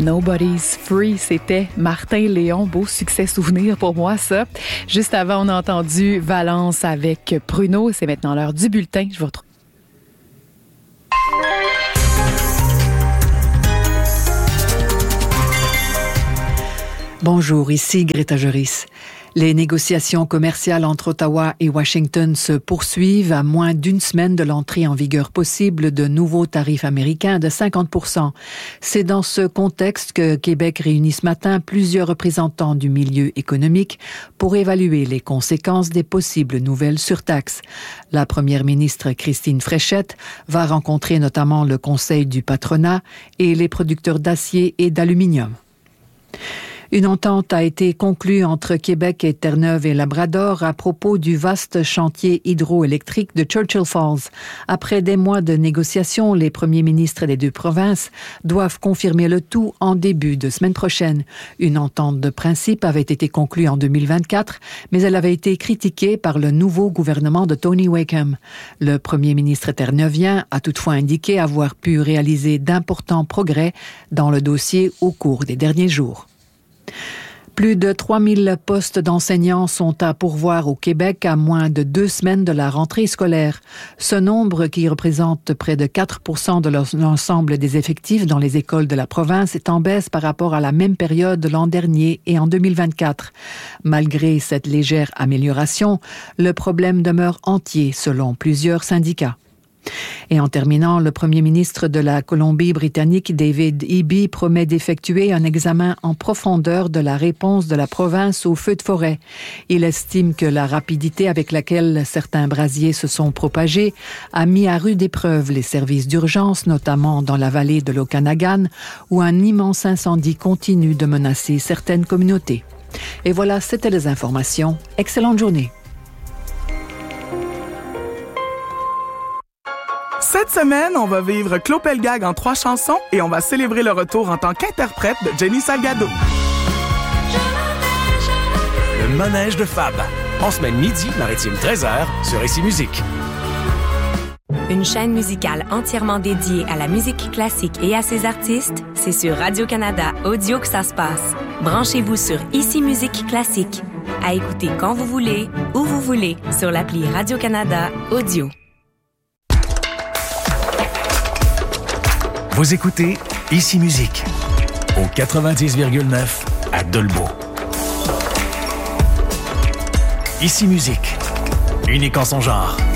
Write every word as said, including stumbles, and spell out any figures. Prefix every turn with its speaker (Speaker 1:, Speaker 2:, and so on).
Speaker 1: Nobody's Free, c'était Martin Léon. Beau succès souvenir pour moi, ça. Juste avant, on a entendu Valence avec Pruno. C'est maintenant l'heure du bulletin. Je vous retrouve.
Speaker 2: Bonjour, ici Greta Joris. Les négociations commerciales entre Ottawa et Washington se poursuivent à moins d'une semaine de l'entrée en vigueur possible de nouveaux tarifs américains de cinquante pour cent. C'est dans ce contexte que Québec réunit ce matin plusieurs représentants du milieu économique pour évaluer les conséquences des possibles nouvelles surtaxes. La première ministre Christine Fréchette va rencontrer notamment le Conseil du patronat et les producteurs d'acier et d'aluminium. Une entente a été conclue entre Québec et Terre-Neuve et Labrador à propos du vaste chantier hydroélectrique de Churchill Falls. Après des mois de négociations, les premiers ministres des deux provinces doivent confirmer le tout en début de semaine prochaine. Une entente de principe avait été conclue en deux mille vingt-quatre, mais elle avait été critiquée par le nouveau gouvernement de Tony Wakeham. Le premier ministre terre-neuvien a toutefois indiqué avoir pu réaliser d'importants progrès dans le dossier au cours des derniers jours. Plus de trois mille postes d'enseignants sont à pourvoir au Québec à moins de deux semaines de la rentrée scolaire. Ce nombre, qui représente près de quatre pour cent de l'ensemble des effectifs dans les écoles de la province, est en baisse par rapport à la même période l'an dernier et en deux mille vingt-quatre. Malgré cette légère amélioration, le problème demeure entier selon plusieurs syndicats. Et en terminant, le premier ministre de la Colombie-Britannique, David Eby, promet d'effectuer un examen en profondeur de la réponse de la province aux feux de forêt. Il estime que la rapidité avec laquelle certains brasiers se sont propagés a mis à rude épreuve les services d'urgence, notamment dans la vallée de l'Okanagan, où un immense incendie continue de menacer certaines communautés. Et voilà, c'était les informations. Excellente journée.
Speaker 3: Cette semaine, on va vivre Clopelgag en trois chansons et on va célébrer le retour en tant qu'interprète de Jenny Salgado.
Speaker 4: Le manège de Fab. En semaine midi, maritime treize heures, sur Ici Musique.
Speaker 5: Une chaîne musicale entièrement dédiée à la musique classique et à ses artistes, c'est sur Radio-Canada Audio que ça se passe. Branchez-vous sur Ici Musique Classique. À écouter quand vous voulez, où vous voulez, sur l'appli Radio-Canada Audio.
Speaker 4: Vous écoutez Ici Musique, au quatre-vingt-dix virgule neuf à Dolbeau. Ici Musique, unique en son genre.